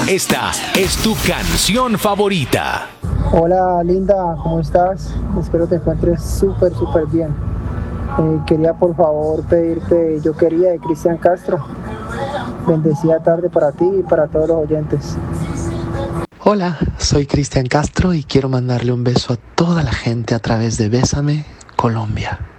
Esta es tu canción favorita. Hola Linda, ¿cómo estás? Espero te encuentres súper bien. Quería por favor pedirte Yo Quería de Cristian Castro. Bendecida tarde para ti y para todos los oyentes. Hola, soy Cristian Castro y quiero mandarle un beso a toda la gente a través de Bésame, Colombia.